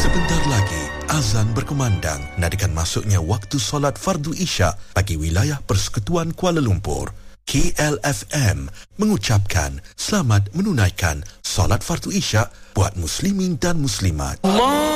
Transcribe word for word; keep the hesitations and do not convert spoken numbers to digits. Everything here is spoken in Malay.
Sebentar lagi, azan berkumandang nadikan masuknya waktu solat fardu isyak bagi wilayah Persekutuan Kuala Lumpur. K L F M mengucapkan selamat menunaikan solat fardu isyak buat muslimin dan muslimat.